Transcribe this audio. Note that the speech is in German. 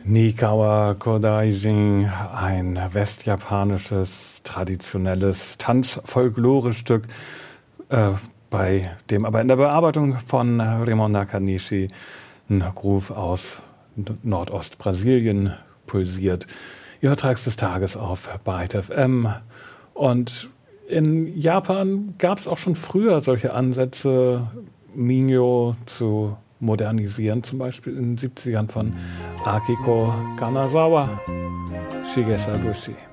Nikawa Kodaijin, ein westjapanisches, traditionelles Tanz-Folklore-Stück, bei dem aber in der Bearbeitung von Raymond Nakanishi ein Groove aus Nordostbrasilien pulsiert. Ihr hört Tracks des Tages auf Byte FM. Und in Japan gab es auch schon früher solche Ansätze, Minyo zu modernisieren, zum Beispiel in den 70ern von Akiko Kanazawa, Shigesabushi.